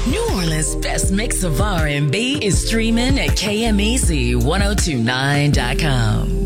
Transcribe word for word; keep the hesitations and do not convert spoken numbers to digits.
New Orleans' best mix of R and B is streaming at K M E Z ten twenty-nine dot com.